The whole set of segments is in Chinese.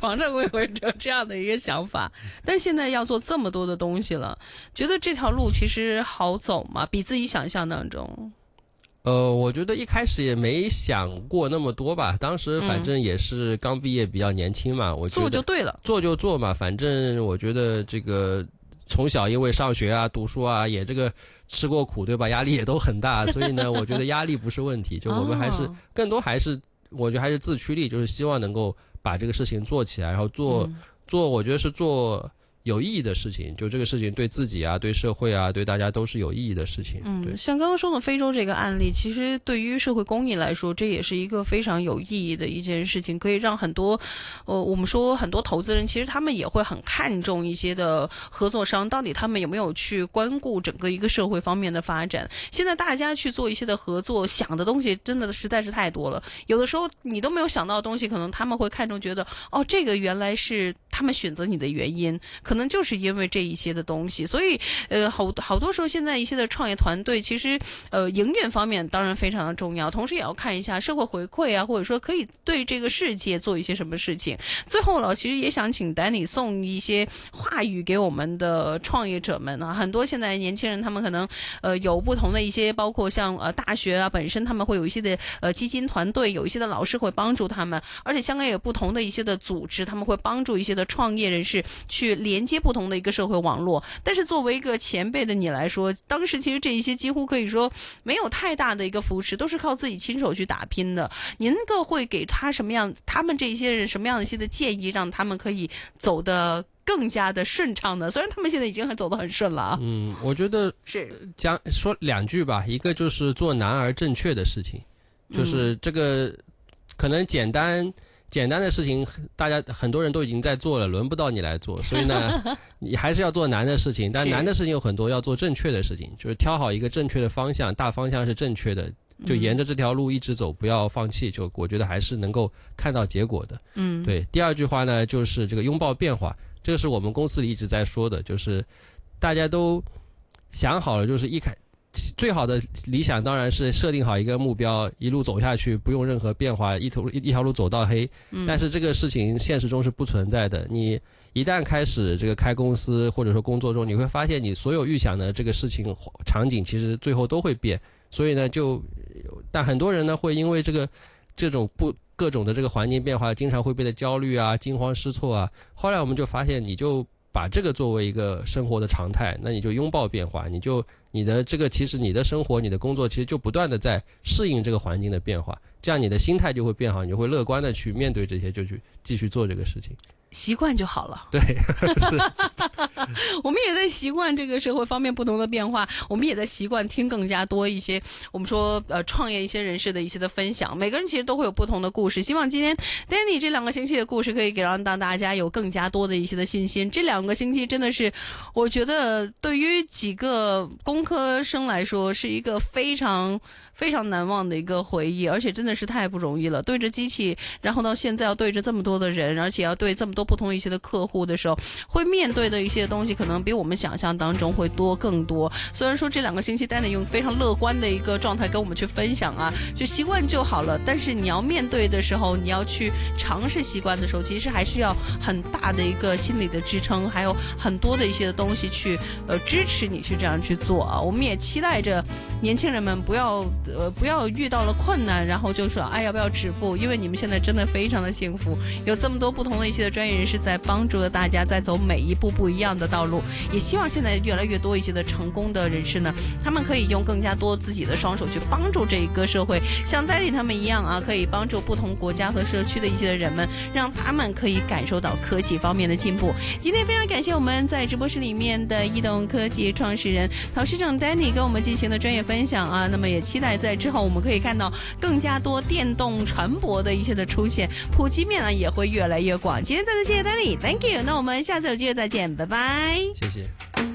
床上会有这样的一个想法，但现在要做这么多的东西了，觉得这条路其实好走吗？比自己想象当中？ 我觉得一开始也没想过那么多吧，当时反正也是刚毕业，比较年轻嘛，我觉得做就对了， 做就做嘛，反正我觉得这个从小因为上学啊、读书啊，也这个吃过苦，对吧？压力也都很大，所以呢，我觉得压力不是问题，就我们还是更多还是我觉得还是自驱力，就是希望能够把这个事情做起来，然后做，我觉得是做有意义的事情，就这个事情对自己啊、对社会啊、对大家都是有意义的事情。对， 像刚刚说的非洲这个案例，其实对于社会公益来说，这也是一个非常有意义的一件事情，可以让很多，我们说很多投资人，其实他们也会很看重一些的合作商，到底他们有没有去关顾整个一个社会方面的发展。现在大家去做一些的合作，想的东西真的实在是太多了，有的时候你都没有想到的东西，可能他们会看重，觉得这个原来是他们选择你的原因，可能就是因为这一些的东西，所以好多时候现在一些的创业团队，其实营运方面当然非常的重要，同时也要看一下社会回馈啊，或者说可以对这个世界做一些什么事情。最后了，其实也想请Danny送一些话语给我们的创业者们啊，很多现在年轻人他们可能有不同的一些，包括像大学啊本身他们会有一些的基金团队，有一些的老师会帮助他们，而且香港也有不同的一些的组织，他们会帮助一些的创业人士去连接不同的一个社会网络。但是作为一个前辈的你来说，当时其实这一些几乎可以说没有太大的一个扶持，都是靠自己亲手去打拼的。您会给他们这些人什么样的一些的建议，让他们可以走得更加的顺畅呢？虽然他们现在已经走得很顺了啊。 我觉得是说两句吧，一个就是做难而正确的事情，就是这个可能简单的事情，大家很多人都已经在做了，轮不到你来做，所以呢，你还是要做难的事情。但难的事情有很多，要做正确的事情，就是挑好一个正确的方向，大方向是正确的，就沿着这条路一直走，不要放弃。就我觉得还是能够看到结果的。对。第二句话呢，就是这个拥抱变化，这个是我们公司里一直在说的，就是大家都想好了，就是最好的理想当然是设定好一个目标，一路走下去，不用任何变化，一条路走到黑。但是这个事情现实中是不存在的。你一旦开始这个开公司或者说工作中，你会发现你所有预想的这个事情场景，其实最后都会变。所以呢，但很多人呢会因为这种各种的这个环境变化，经常会变得焦虑啊、惊慌失措啊。后来我们就发现，你就把这个作为一个生活的常态，那你就拥抱变化，你的这个其实你的生活、你的工作其实就不断的在适应这个环境的变化，这样你的心态就会变好，你就会乐观的去面对这些，就去继续做这个事情。 习惯就好了。 对，是。 我们也在习惯这个社会方面不同的变化，我们也在习惯听更加多一些我们说创业一些人士的一些的分享。每个人其实都会有不同的故事，希望今天 Danny 这2个星期的故事可以让大家有更加多的一些的信心。这2个星期真的是我觉得对于几个工科生来说是一个非常非常难忘的一个回忆，而且真的是太不容易了，对着机器，然后到现在要对着这么多的人，而且要对这么多不同一些的客户的时候，会面对的一些东西可能比我们想象当中会更多。虽然说这2个星期Danny用非常乐观的一个状态跟我们去分享啊，就习惯就好了，但是你要面对的时候，你要去尝试习惯的时候，其实还是要很大的一个心理的支撑，还有很多的一些的东西去支持你去这样去做啊。我们也期待着年轻人们不要遇到了困难然后就说要不要止步，因为你们现在真的非常的幸福，有这么多不同的一些的专业人士在帮助着大家在走每一步不一样的道路。也希望现在越来越多一些的成功的人士呢，他们可以用更加多自己的双手去帮助这一个社会，像Danny他们一样啊，可以帮助不同国家和社区的一些的人们，让他们可以感受到科技方面的进步。今天非常感谢我们在直播室里面的移动科技创始人陶师长Danny跟我们进行的专业分享啊，那么也期待在之后我们可以看到更加多电动船舶的一些的出现，普及面呢也会越来越广。今天再次谢谢Danny，Thank you。那我们下次有机会再见，拜拜。 谢谢。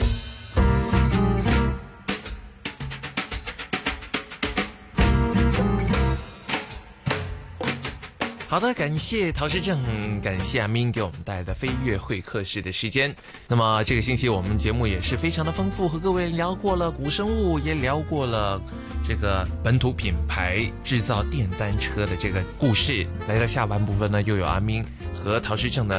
好的，感谢陶师正，感谢阿明给我们带来的飞跃会客室的时间。那么这个星期我们节目也是非常的丰富，和各位聊过了古生物，也聊过了这个本土品牌制造电单车的这个故事。来到下半部分呢，又有阿明和陶师正的